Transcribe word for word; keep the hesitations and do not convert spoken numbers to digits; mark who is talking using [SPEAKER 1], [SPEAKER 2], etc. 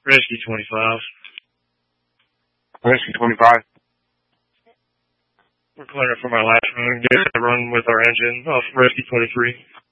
[SPEAKER 1] Rescue twenty-five.
[SPEAKER 2] Rescue twenty-five.
[SPEAKER 1] We're clearing for my last run. Get a run with our engine off Rescue twenty-three.